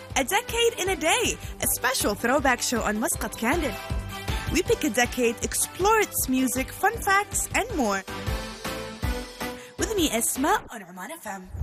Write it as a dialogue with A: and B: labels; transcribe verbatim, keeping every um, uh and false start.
A: A Decade in a Day, a special throwback show on Muscat Candid. We pick a decade, explore its music, fun facts, and more. With me, Esma, on Oman F M.